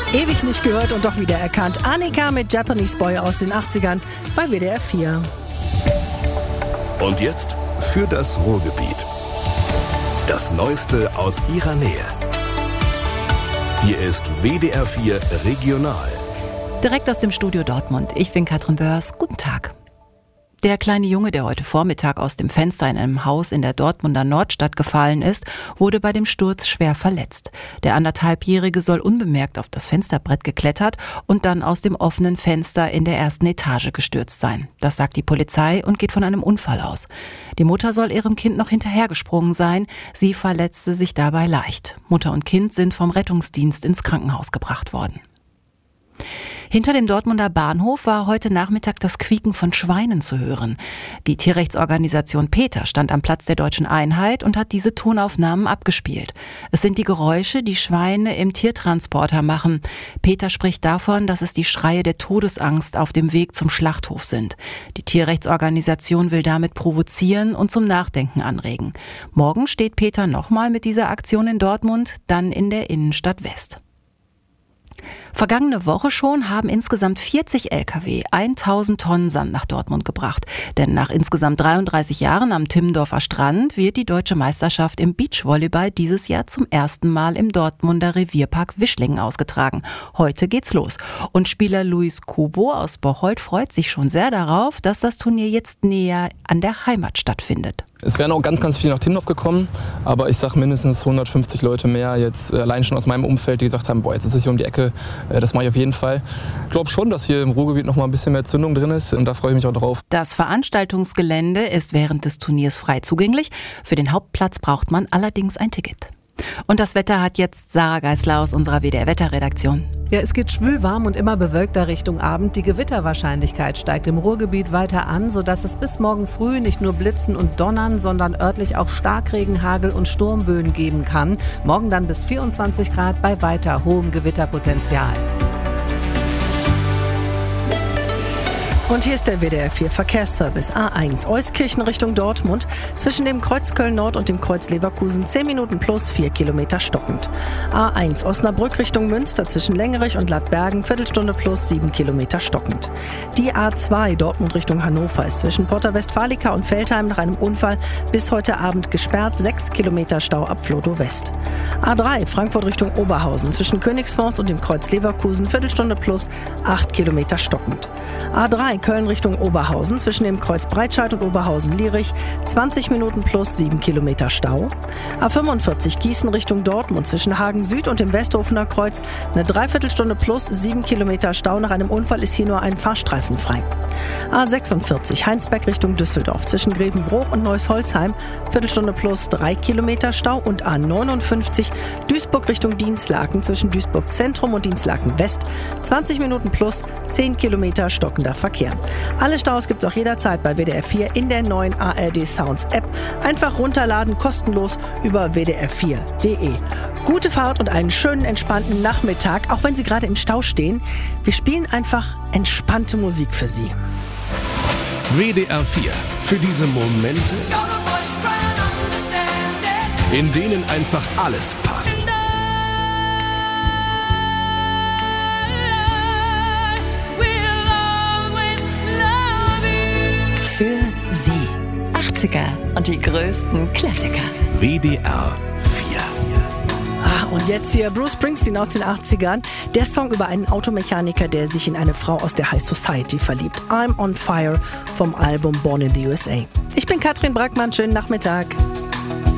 Ewig nicht gehört und doch wieder erkannt. Annika mit Japanese Boy aus den 80ern bei WDR 4. Und jetzt für das Ruhrgebiet. Das Neueste aus ihrer Nähe. Hier ist WDR 4 Regional. Direkt aus dem Studio Dortmund. Ich bin Katrin Börs. Guten Tag. Der kleine Junge, der heute Vormittag aus dem Fenster in einem Haus in der Dortmunder Nordstadt gefallen ist, wurde bei dem Sturz schwer verletzt. Der 1,5-Jährige soll unbemerkt auf das Fensterbrett geklettert und dann aus dem offenen Fenster in der ersten Etage gestürzt sein. Das sagt die Polizei und geht von einem Unfall aus. Die Mutter soll ihrem Kind noch hinterhergesprungen sein. Sie verletzte sich dabei leicht. Mutter und Kind sind vom Rettungsdienst ins Krankenhaus gebracht worden. Hinter dem Dortmunder Bahnhof war heute Nachmittag das Quieken von Schweinen zu hören. Die Tierrechtsorganisation PETA stand am Platz der Deutschen Einheit und hat diese Tonaufnahmen abgespielt. Es sind die Geräusche, die Schweine im Tiertransporter machen. PETA spricht davon, dass es die Schreie der Todesangst auf dem Weg zum Schlachthof sind. Die Tierrechtsorganisation will damit provozieren und zum Nachdenken anregen. Morgen steht PETA nochmal mit dieser Aktion in Dortmund, dann in der Innenstadt West. Vergangene Woche schon haben insgesamt 40 Lkw 1000 Tonnen Sand nach Dortmund gebracht. Denn nach insgesamt 33 Jahren am Timmendorfer Strand wird die deutsche Meisterschaft im Beachvolleyball dieses Jahr zum ersten Mal im Dortmunder Revierpark Wischlingen ausgetragen. Heute geht's los. Und Spieler Luis Kubo aus Bocholt freut sich schon sehr darauf, dass das Turnier jetzt näher an der Heimat stattfindet. Es wären auch ganz viele nach Timmendorf gekommen, aber ich sag mindestens 150 Leute mehr jetzt allein schon aus meinem Umfeld, die gesagt haben, boah, jetzt ist es hier um die Ecke, das mache ich auf jeden Fall. Ich glaube schon, dass hier im Ruhrgebiet noch mal ein bisschen mehr Zündung drin ist und da freue ich mich auch drauf. Das Veranstaltungsgelände ist während des Turniers frei zugänglich. Für den Hauptplatz braucht man allerdings ein Ticket. Und das Wetter hat jetzt Sarah Geisler aus unserer WDR-Wetterredaktion. Ja, es geht schwül-warm und immer bewölkter Richtung Abend. Die Gewitterwahrscheinlichkeit steigt im Ruhrgebiet weiter an, sodass es bis morgen früh nicht nur Blitzen und Donnern, sondern örtlich auch Starkregen, Hagel und Sturmböen geben kann. Morgen dann bis 24 Grad bei weiter hohem Gewitterpotenzial. Und hier ist der WDR 4 Verkehrsservice A1 Euskirchen Richtung Dortmund. Zwischen dem Kreuz Köln-Nord und dem Kreuz Leverkusen 10 Minuten plus 4 Kilometer stockend. A1 Osnabrück Richtung Münster zwischen Längerich und Lattbergen Viertelstunde plus 7 Kilometer stockend. Die A2 Dortmund Richtung Hannover ist zwischen Porta Westfalica und Veltheim nach einem Unfall bis heute Abend gesperrt. 6 Kilometer Stau ab Vlodow West. A3 Frankfurt Richtung Oberhausen zwischen Königsforst und dem Kreuz Leverkusen Viertelstunde plus 8 Kilometer stockend. A3 Köln Richtung Oberhausen zwischen dem Kreuz Breitscheid und Oberhausen-Lierich 20 Minuten plus 7 Kilometer Stau. A45 Gießen Richtung Dortmund zwischen Hagen Süd und dem Westhofener Kreuz eine Dreiviertelstunde plus 7 Kilometer Stau. Nach einem Unfall ist hier nur ein Fahrstreifen frei. A46 Heinsberg Richtung Düsseldorf zwischen Grevenbruch und Neuss-Holzheim Viertelstunde plus 3 Kilometer Stau. Und A59 Duisburg Richtung Dinslaken zwischen Duisburg Zentrum und Dinslaken West 20 Minuten plus 10 Kilometer stockender Verkehr. Alle Staus gibt's auch jederzeit bei WDR 4 in der neuen ARD Sounds App. Einfach runterladen, kostenlos über wdr4.de. Gute Fahrt und einen schönen, entspannten Nachmittag, auch wenn Sie gerade im Stau stehen. Wir spielen einfach entspannte Musik für Sie. WDR 4 für diese Momente, in denen einfach alles passt. Für Sie. 80er und die größten Klassiker. WDR 4. Und jetzt hier Bruce Springsteen aus den 80ern. Der Song über einen Automechaniker, der sich in eine Frau aus der High Society verliebt. I'm on Fire vom Album Born in the USA. Ich bin Katrin Brackmann. Schönen Nachmittag.